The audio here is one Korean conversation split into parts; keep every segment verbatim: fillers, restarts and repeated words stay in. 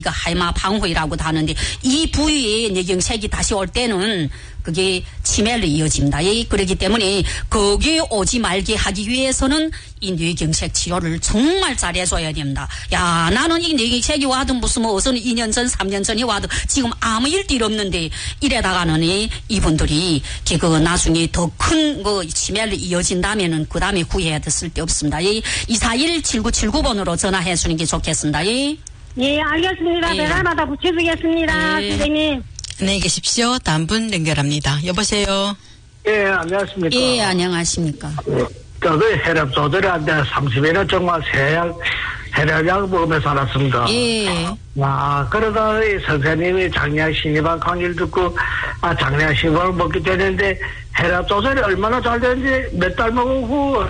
하이마 방호이라고도 하는데 이 부위에 뇌경색이 다시 올 때는 그게 치매로 이어집니다. 그렇기 때문에 거기에 오지 말게 하기 위해서는 이 뇌경색 치료를 정말 잘해줘야 됩니다. 야, 나는 이 뇌경색이 와도 무슨 뭐 어서는 이 년 전, 삼 년 전이 와도 지금 아무 일도 없는데 이래다가는 이분들이 그 나중에 더 큰 그 치매로 이어진다면은 그 다음에 구해야 됐을 데 없습니다. 이사일 칠구칠구 번으로 전화해 주는 게 좋겠습니다. 예, 알겠습니다. 예. 배달마다 붙여주겠습니다. 예. 선생님. 안녕히 계십시오. 다음 분 연결합니다. 여보세요. 예, 안녕하십니까. 예, 안녕하십니까. 예, 저도 혈압 조절하는데 삼십 년 정말 세약, 혈압약 먹으며 살았습니다. 예. 아, 그러다 이 선생님이 작년 신입한 강의를 듣고, 아, 작년 신입을 먹게 되는데, 혈압 조절이 얼마나 잘 되는지 몇 달 먹은 후,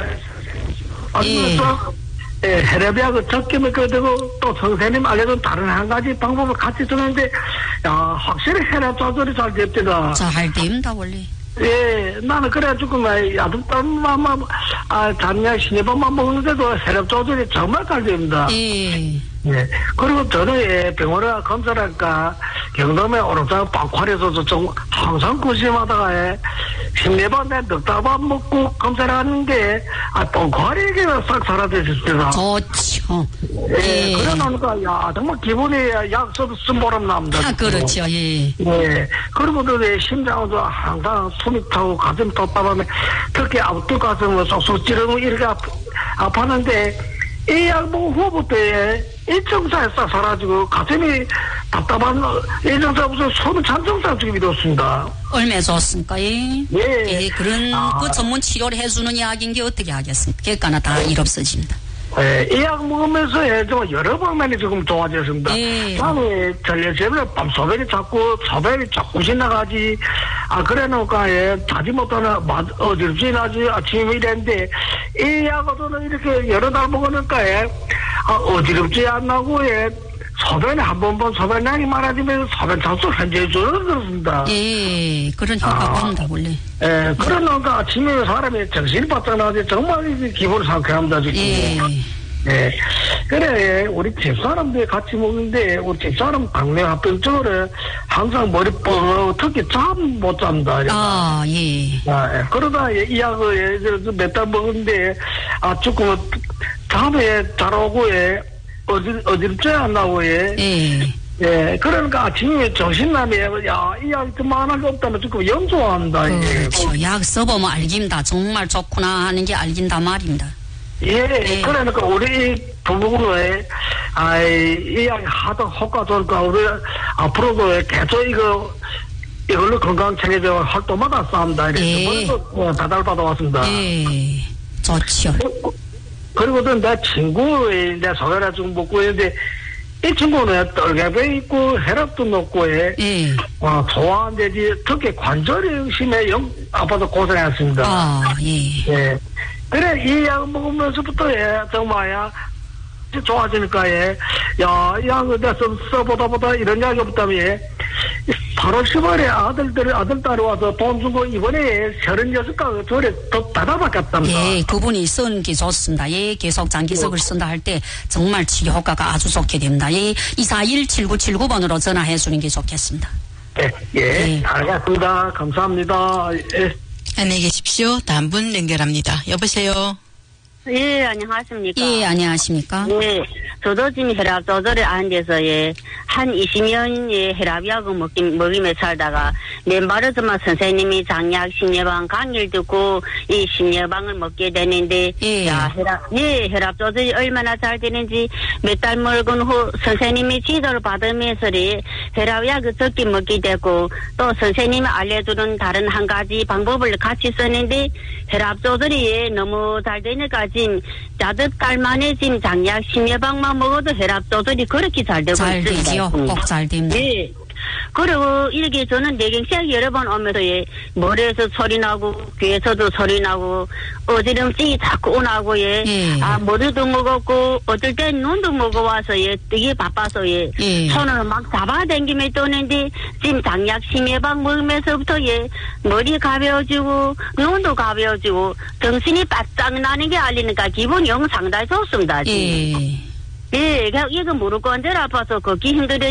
예. 예, 혈압약을 적게 먹게 되고, 또 선생님 알려준 다른 한 가지 방법을 같이 쓰는데, 야, 확실히 혈압 조절이 잘 됐더라. 잘 됩니다, 원래. 예, 나는 그래가지고, 막, 야tum땀만, 아, 작년 신입만 먹는데도 혈압 조절이 정말 잘 됩니다. 예. 예. 그리고 저는, 예, 병원에 검사할까, 경남에 오른쪽 방ኳ리에서도 좀 항상 고심하다가, 예, 십네번 내 넉달밥 먹고 검사를 하는데, 아, 방ኳ리가 싹 사라졌습니다. 좋죠. 예, 예. 그래 놓으니까, 야, 정말 기분이 약 써도 쓴보람 납니다. 아, 그렇죠, 예. 예. 그리고 또 심장도 항상 숨이 타고 가슴이 답답하면 특히 앞뒤 가슴을 쏙쏙 찌르고 이렇게 아프, 아팠는데 이 약 먹은 후부터 일정사에 싹 사라지고 가슴이 답답한 일정사 무슨 손은 찬정사 지금 이렇습니다. 얼마나 좋습니까? 예. 예. 예, 그런 아. 그 전문 치료를 해주는 약인 게 어떻게 하겠습니까? 객가나 다 일 없어집니다. 예, 이 약 먹으면서 예, 좀 여러 방면이 지금 좋아졌습니다. 예. 다음에 전례제를 밤소변이 자꾸 소변이 자꾸 지나가지. 아, 그래 놓을까, 예, 자지 못하나, 맛, 어지럽지 나지, 아침에 이랬는데, 이 약으로는 이렇게 여러 달 먹으니까, 예, 아, 어지럽지 안 나고, 예, 소변이 한 번 번 소변량이 많아지면서 소변 장수 현재 줄어 그렇습니다. 예, 그런 효과가 아. 옵니다, 원래. 예, 그러니까 아침에 사람이 정신이 바짝 나지 정말 기분을 상쾌합니다, 지금. 예. 예. 그래, 우리 집사람들이 같이 먹는데, 우리 집사람 당뇨 합병증으로 항상 머리 뻐, 특히 잠 못 잔다. 아, 예. 아, 예. 그러다 이 약을 몇 달 먹었는데, 아, 조금 잠에 잘 오고, 예. 어질, 어지럽지 안 나고, 예. 예. 예. 그러니까 아침에 정신남이, 야, 이 약이 그만한 게 없다면 조금 염소한다, 예. 그렇죠. 약 써보면 알긴다. 정말 좋구나 하는 게 알긴다 말입니다. 예, 네. 그러니까 우리 부부에 아이 이 약이 하도 효과 좋으니까 우리 앞으로도 계속 이거 이걸로 건강 챙겨줘 활동마다 싸움다. 예. 이번에도 배달 받아 왔습니다. 예. 좋죠. 그리고도 내 친구의 내 소개를 좀 먹고 있는데 이 친구는 떨개배 있고 혈압도 높고 해. 예. 어, 소화안 되지 특히 관절이 심해 영 아파서 고생했습니다. 아, 예. 예. 그래, 이 약 먹으면서부터, 예, 정말야, 좋아지니까, 예, 야, 이 약을 내가 써보다 보다 이런 약이 없다면, 예, 팔월, 십월에 아들들이, 아들, 딸이 와서 돈 주고, 이번에 서른여섯 가 절에 더 받아봤겠답니다. 예, 그분이 쓴 게 좋습니다. 예, 계속 장기석을 쓴다 할 때 정말 치료 효과가 아주 좋게 됩니다. 예, 이사일 칠구칠구 번으로 전화해 주는 게 좋겠습니다. 예, 예, 예. 알겠습니다. 감사합니다. 예. 안녕히 계십시오. 다음 분 연결합니다. 여보세요. 예, 안녕하십니까. 예, 안녕하십니까? 예, 저도 지금 혈압 조절에 안 돼서, 예, 한 이십 년의 혈압약을 먹기, 먹이며 살다가, 맨발에서만 선생님이 장약 심예방 강의를 듣고, 이 심예방을 먹게 되는데, 예. 야, 혈압, 예, 혈압 조절이 얼마나 잘 되는지, 몇 달 먹은 후, 선생님이 지도를 받으면서, 혈압약을 적게 먹게 되고, 또 선생님이 알려주는 다른 한 가지 방법을 같이 썼는데, 혈압 조절이 너무 잘 되니까, 지금 자듯 깔만해 지금 장약 심예방만 먹어도 혈압 조절이 그렇게 잘 되고 잘 있습니다. 되지요. 꼭 잘 됩니다. 예. 그리고 이렇게 저는 뇌경색 여러 번 오면서 예, 머리에서 소리 나고 귀에서도 소리 나고 어지럼증이 자꾸 오나고 예. 예. 아 머리도 먹었고 어떨 땐 눈도 먹어와서 예 되게 바빠서 예, 예. 손을 막 잡아당기며 떠는데 지금 장약 심예방 먹으면서부터 예 머리 가벼워지고 눈도 가벼워지고 정신이 바짝 나는 게 알리니까 기분이 영 상당히 좋습니다. 지금. 예. 예, 이거 무릎 관절 아파서 걷기 힘들어